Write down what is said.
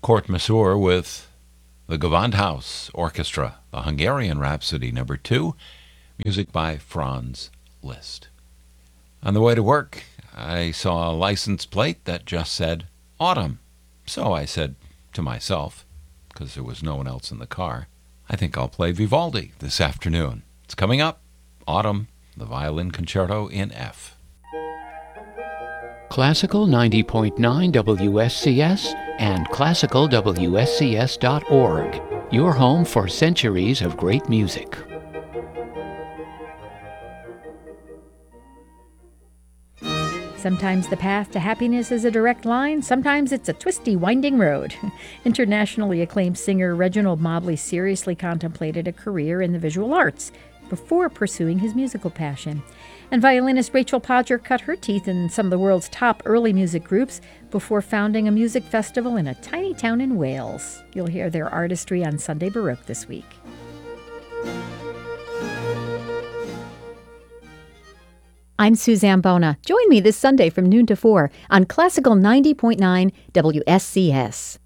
Court Masur with the Gewandhaus Orchestra, the Hungarian Rhapsody No. 2, music by Franz Liszt. On the way to work, I saw a license plate that just said Autumn. So I said to myself, because there was no one else in the car, I think I'll play Vivaldi this afternoon. It's coming up, Autumn, the Violin Concerto in F. Classical 90.9 WSCS and classicalwscs.org, your home for centuries of great music. Sometimes the path to happiness is a direct line, sometimes it's a twisty, winding road. Internationally acclaimed singer Reginald Mobley seriously contemplated a career in the visual arts before pursuing his musical passion. And violinist Rachel Podger cut her teeth in some of the world's top early music groups before founding a music festival in a tiny town in Wales. You'll hear their artistry on Sunday Baroque this week. I'm Suzanne Bona. Join me this Sunday from noon to 4 on Classical 90.9 WSCS.